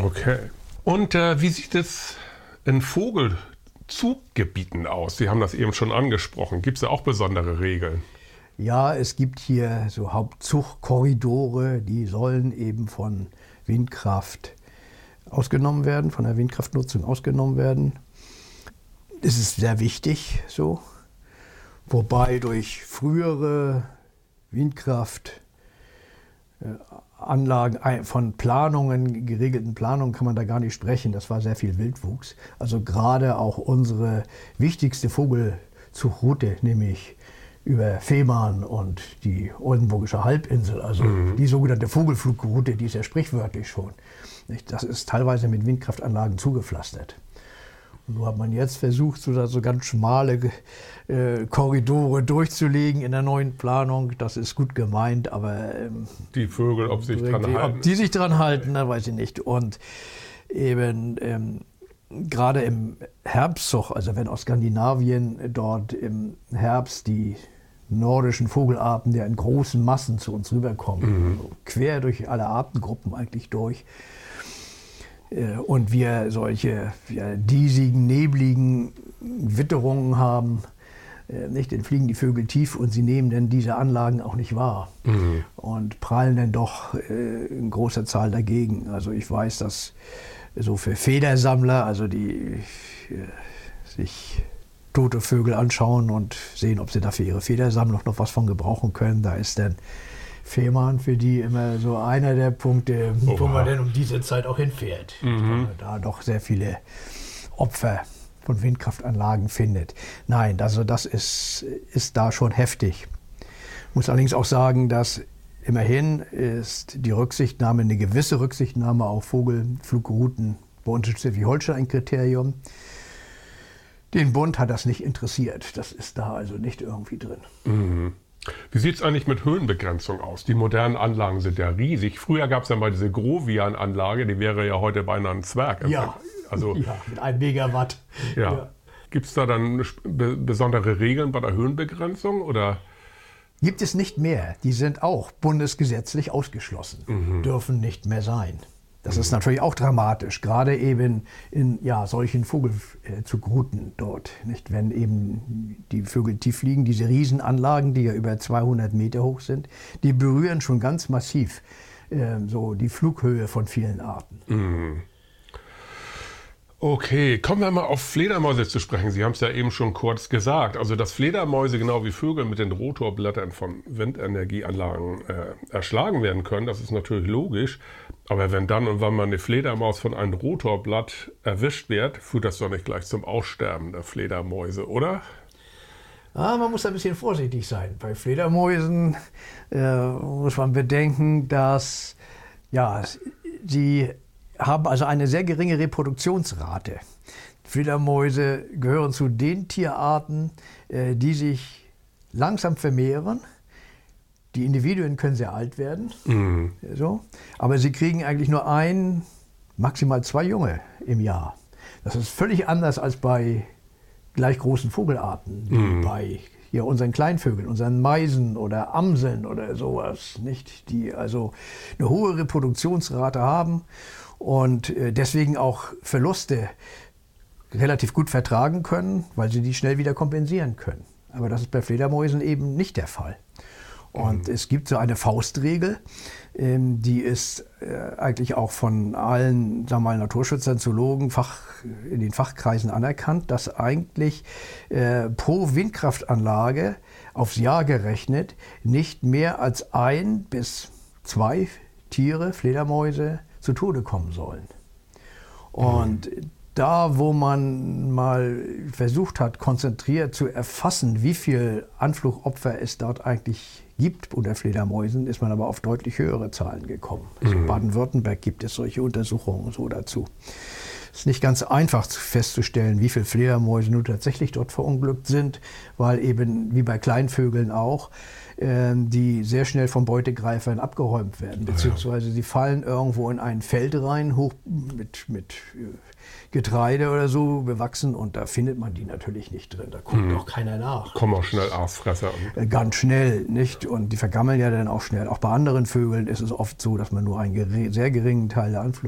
Okay. Und wie sieht es in Vogelzuggebieten aus? Sie haben das eben schon angesprochen. Gibt es da auch besondere Regeln? Ja, es gibt hier so Hauptzugkorridore, die sollen eben von Windkraft ausgenommen werden, von der Windkraftnutzung ausgenommen werden. Das ist sehr wichtig so. Wobei durch frühere Windkraftanlagen von Planungen, geregelten Planungen kann man da gar nicht sprechen. Das war sehr viel Wildwuchs. Also gerade auch unsere wichtigste Vogelzugroute, nämlich über Fehmarn und die Oldenburgische Halbinsel, also die sogenannte Vogelflugroute, die ist ja sprichwörtlich schon. Das ist teilweise mit Windkraftanlagen zugepflastert. Und so hat man jetzt versucht, so ganz schmale Korridore durchzulegen in der neuen Planung. Das ist gut gemeint, aber die Vögel, ob sich dran halten. Ob die sich dran halten, das weiß ich nicht. Und eben gerade im Herbstzug, also wenn aus Skandinavien dort im Herbst die nordischen Vogelarten, die in großen Massen zu uns rüberkommen, also quer durch alle Artengruppen eigentlich durch, und wir solche diesigen, nebligen Witterungen haben, dann fliegen die Vögel tief und sie nehmen dann diese Anlagen auch nicht wahr und prallen dann doch in großer Zahl dagegen. Also ich weiß, dass so für Federsammler, also die sich tote Vögel anschauen und sehen, ob sie da für ihre Federsammlung noch was von gebrauchen können, da ist dann Fehmarn für die immer so einer der Punkte, wo man dann um diese Zeit auch hinfährt. Weil man da doch sehr viele Opfer von Windkraftanlagen findet. Nein, also das ist da schon heftig. Ich muss allerdings auch sagen, dass immerhin ist die Rücksichtnahme, eine gewisse Rücksichtnahme auf Vogelflugrouten bei uns in Schleswig-Holstein ein Kriterium. Den Bund hat das nicht interessiert. Das ist da also nicht irgendwie drin. Wie sieht es eigentlich mit Höhenbegrenzung aus? Die modernen Anlagen sind ja riesig. Früher gab es ja mal diese Grovian-Anlage, die wäre ja heute beinahe ein Zwerg. Ja, also, ja, mit 1 Megawatt. Ja. Gibt es da dann besondere Regeln bei der Höhenbegrenzung? Oder? Gibt es nicht mehr. Die sind auch bundesgesetzlich ausgeschlossen, dürfen nicht mehr sein. Das ist natürlich auch dramatisch, gerade eben in solchen Vogelzugrouten dort. Nicht? Wenn eben die Vögel tief fliegen, diese Riesenanlagen, die ja über 200 Meter hoch sind, die berühren schon ganz massiv so die Flughöhe von vielen Arten. Okay, kommen wir mal auf Fledermäuse zu sprechen. Sie haben es ja eben schon kurz gesagt. Also, dass Fledermäuse genau wie Vögel mit den Rotorblättern von Windenergieanlagen erschlagen werden können, das ist natürlich logisch. Aber wenn dann und wann mal eine Fledermaus von einem Rotorblatt erwischt wird, führt das doch nicht gleich zum Aussterben der Fledermäuse, oder? Man muss ein bisschen vorsichtig sein. Bei Fledermäusen muss man bedenken, dass sie haben also eine sehr geringe Reproduktionsrate. Fledermäuse gehören zu den Tierarten, die sich langsam vermehren. Die Individuen können sehr alt werden, aber sie kriegen eigentlich nur 1, maximal 2 Junge im Jahr. Das ist völlig anders als bei gleich großen Vogelarten, wie bei unseren Kleinvögeln, unseren Meisen oder Amseln oder sowas, nicht? Die also eine hohe Reproduktionsrate haben und deswegen auch Verluste relativ gut vertragen können, weil sie die schnell wieder kompensieren können. Aber das ist bei Fledermäusen eben nicht der Fall. Und es gibt so eine Faustregel, die ist eigentlich auch von allen Naturschützern, Zoologen in den Fachkreisen anerkannt, dass eigentlich pro Windkraftanlage aufs Jahr gerechnet nicht mehr als 1 bis 2 Tiere, Fledermäuse, zu Tode kommen sollen. Und da, wo man mal versucht hat, konzentriert zu erfassen, wie viel Anflugopfer es dort eigentlich gibt unter Fledermäusen, ist man aber auf deutlich höhere Zahlen gekommen. Also in Baden-Württemberg gibt es solche Untersuchungen so dazu. Es ist nicht ganz einfach festzustellen, wie viele Fledermäuse nun tatsächlich dort verunglückt sind, weil eben, wie bei Kleinvögeln auch, die sehr schnell von Beutegreifern abgeräumt werden, beziehungsweise sie fallen irgendwo in ein Feld rein, hoch mit Getreide oder so bewachsen, und da findet man die natürlich nicht drin. Da guckt auch keiner nach. Kommen auch schnell Aasfresser an. Ganz schnell, nicht? Und die vergammeln ja dann auch schnell. Auch bei anderen Vögeln ist es oft so, dass man nur einen sehr geringen Teil der